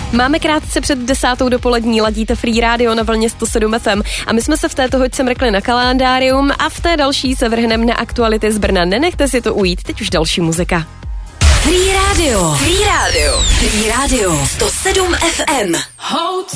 Máme krátce před 10. dopolední, ladíte Free Radio na vlně 107 FM a my jsme se v této hoďce mrkli na kalendárium a v té další se vrhneme na aktuality z Brna. Nenechte si to ujít, teď už další muzika. Free Radio. Free Radio. Free Radio 107 FM.